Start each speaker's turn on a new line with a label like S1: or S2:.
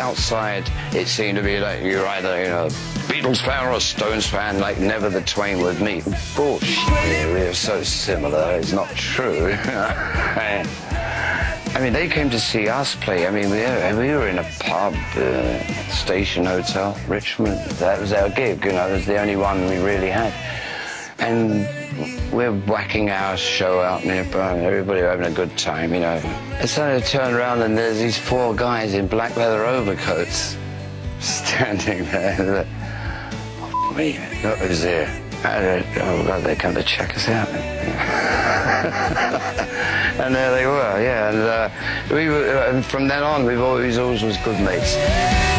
S1: outside, it seemed to be like you're either, you know, Beatles fan or a Stones fan, like never the twain would meet. Bullshit. We're so similar. It's not true. I mean, they came to see us play. I mean, we were in a pub, Station Hotel, Richmond. That was our gig, you know. It was the only one we really had. And we're whacking our show out nearby, and everybody having a good time, you know. And so I turn around and there's these four guys in black leather overcoats standing there. Oh, me, look who's here. Oh, God, they come to check us out. And there they were, yeah. And we were, and from then on, we've always was good mates.